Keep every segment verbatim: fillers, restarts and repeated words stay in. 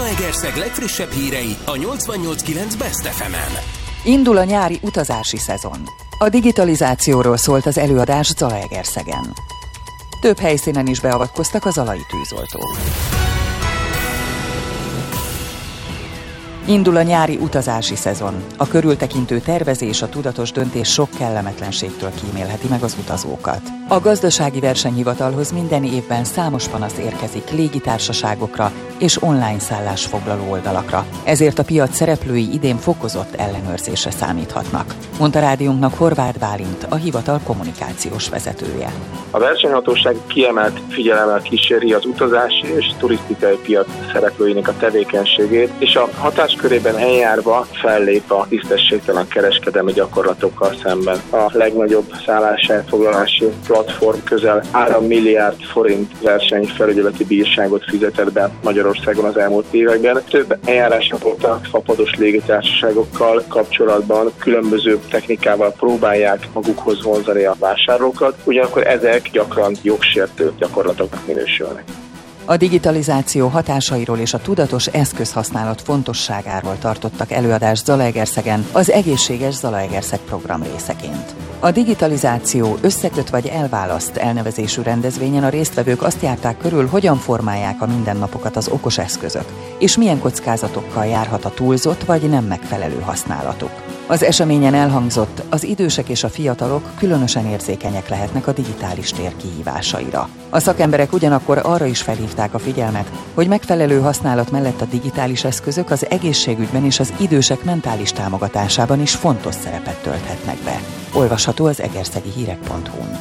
Zalaegerszeg legfrissebb hírei a nyolcvannyolc kilenc Best ef emen. Indul a nyári utazási szezon. A digitalizációról szólt az előadás Zalaegerszegen. Több helyszínen is beavatkoztak a zalai tűzoltók. Indul a nyári utazási szezon. A körültekintő tervezés, a tudatos döntés sok kellemetlenségtől kímélheti meg az utazókat. A gazdasági versenyhivatalhoz minden évben számos panasz érkezik légitársaságokra és online szállásfoglaló oldalakra. Ezért a piac szereplői idén fokozott ellenőrzésre számíthatnak, mondta rádiónknak Horváth Bálint, a hivatal kommunikációs vezetője. A versenyhatóság kiemelt figyelemmel kíséri az utazási és turisztikai piac szereplőinek a tevékenységét, és a hatáskörében eljárva fellép a tisztességtelen kereskedelmi gyakorlatokkal szemben. A legnagyobb szálláselfoglalási platform közel három milliárd forint versenyfelügyeleti bírságot fizetett be Magyarországon az elmúlt években. Több eljárásra voltak fapados légitársaságokkal kapcsolatban, különböző technikával próbálják magukhoz vonzani a vásárlókat, ugyanakkor ezek gyakran jogsértő gyakorlatoknak minősülnek. A digitalizáció hatásairól és a tudatos eszközhasználat fontosságáról tartottak előadást Zalaegerszegen az Egészséges Zalaegerszeg program részeként. A digitalizáció összeköt vagy elválaszt elnevezésű rendezvényen a résztvevők azt járták körül, hogyan formálják a mindennapokat az okos eszközök, és milyen kockázatokkal járhat a túlzott vagy nem megfelelő használatuk. Az eseményen elhangzott, az idősek és a fiatalok különösen érzékenyek lehetnek a digitális tér kihívásaira. A szakemberek ugyanakkor arra is felhívták a figyelmet, hogy megfelelő használat mellett a digitális eszközök az egészségügyben és az idősek mentális támogatásában is fontos szerepet tölthetnek be. Olvasható az egerszegi hírek pont hu-n.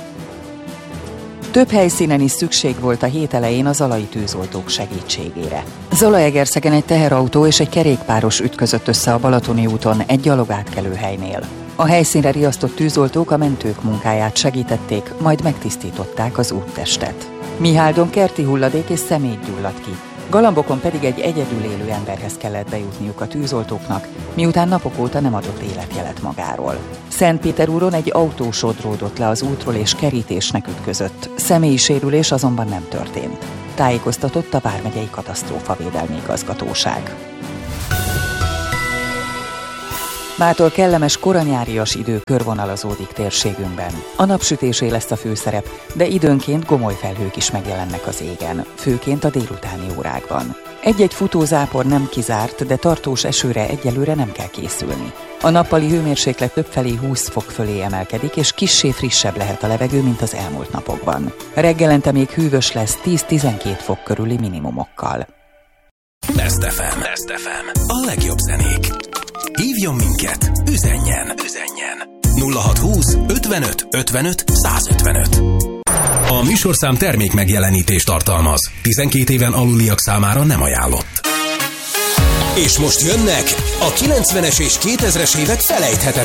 Több helyszínen is szükség volt a hét elején a zalai tűzoltók segítségére. Zalaegerszegen egy teherautó és egy kerékpáros ütközött össze a Balatoni úton egy gyalogátkelőhelynél. A helyszínre riasztott tűzoltók a mentők munkáját segítették, majd megtisztították az úttestet. Miháldon kerti hulladék és szemét gyulladt ki. Galambokon pedig egy egyedül élő emberhez kellett bejutniuk a tűzoltóknak, miután napok óta nem adott életjelet magáról. Szentpéterúron egy autó sodródott le az útról és kerítésnek ütközött. Személyi sérülés azonban nem történt. Tájékoztatott a vármegyei katasztrófavédelmi igazgatóság. Mától kellemes koranyárias idő körvonalazódik térségünkben. A napsütésé lesz a főszerep, de időnként gomoly felhők is megjelennek az égen, főként a délutáni órákban. Egy-egy futózápor nem kizárt, de tartós esőre egyelőre nem kell készülni. A nappali hőmérséklet többfelé húsz fok fölé emelkedik, és kissé frissebb lehet a levegő, mint az elmúlt napokban. Reggelente még hűvös lesz tíz-tizenkét fok körüli minimumokkal. Best ef em. Best ef em. A legjobb zenék. Hívjon minket, üzenjen, üzenjen. nulla hatszázhúsz ötvenöt ötvenöt százötvenöt. A műsorszám termék megjelenítést tartalmaz. tizenkét éven aluliak számára nem ajánlott. És most jönnek a kilencvenes és kétezres évek felejthetetlen